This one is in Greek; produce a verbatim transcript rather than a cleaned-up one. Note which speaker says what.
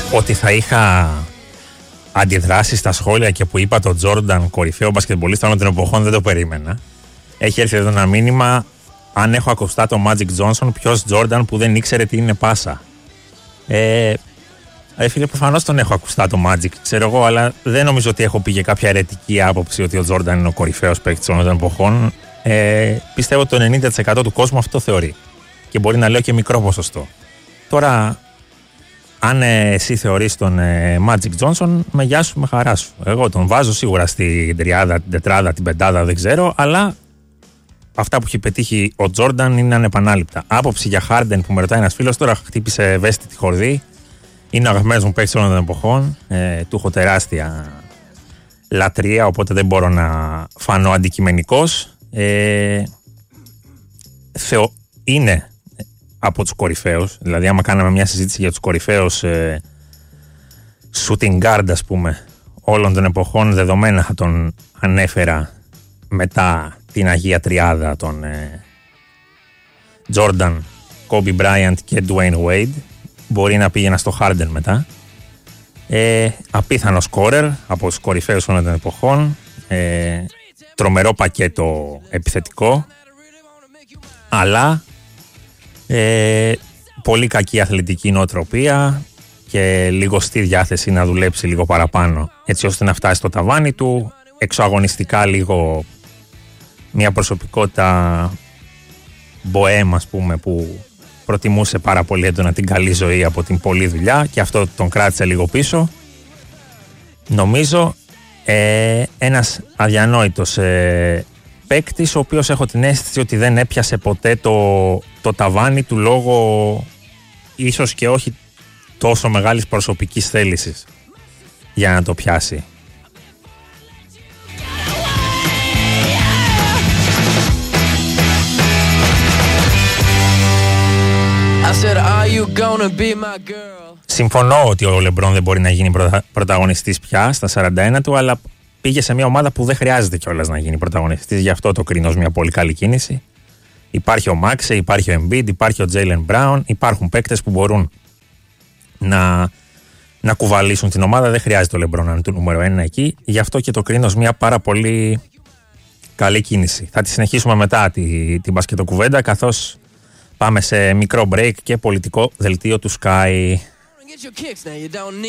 Speaker 1: ότι θα είχα αντιδράσει στα σχόλια και που είπα το Τζόρνταν κορυφαίο μπασκετμπολίστα όλων των εποχών, δεν το περίμενα. Έχει έρθει εδώ ένα μήνυμα: αν έχω ακουστά το Magic Johnson, ποιος Τζόρνταν που δεν ήξερε τι είναι πάσα. Ε, ε φίλε, προφανώς τον έχω ακουστά το Magic, ξέρω εγώ, αλλά δεν νομίζω ότι έχω πει και κάποια αιρετική άποψη ότι ο Τζόρνταν είναι ο κορυφαίος παίκτης όλων των εποχών. Ε, πιστεύω ότι το ενενήντα τοις εκατό του κόσμου αυτό θεωρεί. Και μπορεί να λέω και μικρό ποσοστό. Τώρα, αν ε, εσύ θεωρείς τον ε, Magic Johnson, με γεια σου, με χαρά σου. Εγώ τον βάζω σίγουρα στην τριάδα, την τετράδα, την πεντάδα, δεν ξέρω, αλλά αυτά που έχει πετύχει ο Τζόρνταν είναι ανεπανάληπτα. Άποψη για Harden που με ρωτάει ένας φίλος, τώρα χτύπησε ευαίσθητη χορδή. Είναι ο αγαπημένος μου παίκτης όλων των εποχών. Ε, του έχω τεράστια λατρεία, οπότε δεν μπορώ να φανώ αντικειμενικός. Ε, θεω, είναι από τους κορυφαίους, δηλαδή άμα κάναμε μια συζήτηση για τους κορυφαίους ε, shooting guard, ας πούμε, όλων των εποχών, δεδομένα θα τον ανέφερα μετά την Αγία Τριάδα των ε, Jordan, Kobe Bryant και Dwayne Wade. Μπορεί να πήγαινα στο Harden μετά. Ε, απίθανο σκόρερ από τους κορυφαίους όλων των εποχών. Ε, τρομερό πακέτο επιθετικό, αλλά ε, πολύ κακή αθλητική νοοτροπία και λιγοστή διάθεση να δουλέψει λίγο παραπάνω, έτσι ώστε να φτάσει στο ταβάνι του. Εξωαγωνιστικά λίγο μια προσωπικότητα μποέμ, ας πούμε, που προτιμούσε πάρα πολύ έντονα την καλή ζωή από την πολλή δουλειά και αυτό τον κράτησε λίγο πίσω. Νομίζω ε, ένας αδιανόητος ε, παίκτης, ο οποίος έχω την αίσθηση ότι δεν έπιασε ποτέ το, το ταβάνι του λόγω ίσως και όχι τόσο μεγάλης προσωπικής θέλησης για να το πιάσει. Said, are you gonna be my girl? Συμφωνώ ότι ο Λεμπρόν δεν μπορεί να γίνει πρωτα... πρωταγωνιστής πια στα σαράντα ένα του, αλλά πήγε σε μια ομάδα που δεν χρειάζεται κιόλας να γίνει πρωταγωνιστής, γι' αυτό το κρίνω ως μια πολύ καλή κίνηση. Υπάρχει ο Μάξε, υπάρχει ο Embiid, υπάρχει ο Τζέιλεν Μπράουν, υπάρχουν παίκτες που μπορούν να, να κουβαλήσουν την ομάδα, δεν χρειάζεται ο Λεμπρόν να είναι το νούμερο ένα εκεί, γι' αυτό και το κρίνω ως μια πάρα πολύ καλή κίνηση. Θα τη συνεχίσουμε μετά τη, την μπασκετοκουβέντα, καθώς πάμε σε μικρό break και πολιτικό δελτίο του Sky.